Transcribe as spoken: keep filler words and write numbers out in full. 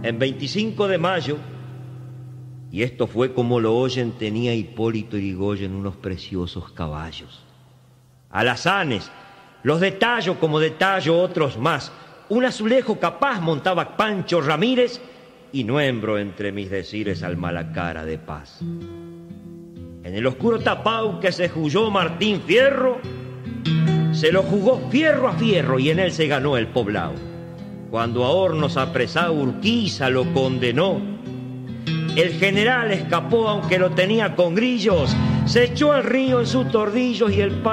En veinticinco de mayo, y esto fue como lo oyen, tenía Hipólito Yrigoyen unos preciosos caballos. Alazanes, los de tallo como de tallo otros más. Un azulejo capaz montaba Pancho Ramírez, y nuembro entre mis decires al Malacara de Paz. En el oscuro tapau que se jugó Martín Fierro, se lo jugó fierro a fierro y en él se ganó el poblado. Cuando a Hornos apresado Urquiza lo condenó, el general escapó aunque lo tenía con grillos, se echó al río en sus tordillos y el